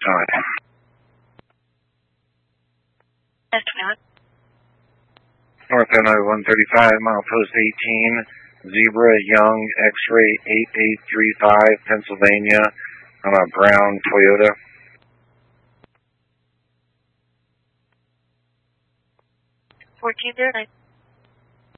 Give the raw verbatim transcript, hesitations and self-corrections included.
time. North N I one thirty-five, milepost eighteen, Zebra Young X-Ray eight eight three five, Pennsylvania, on a brown Toyota. fourteen zero nine.